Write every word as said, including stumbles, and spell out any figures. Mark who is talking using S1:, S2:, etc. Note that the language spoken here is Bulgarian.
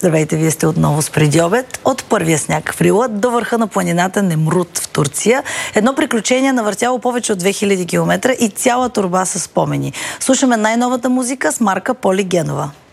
S1: Здравейте, вие сте отново с Преди обед. От първия сняг в Рила до върха на планината Немрут в Турция. Едно приключение навъртяло повече от две хиляди километра и цяла торба с спомени. Слушаме най-новата музика с Марка Полигенова.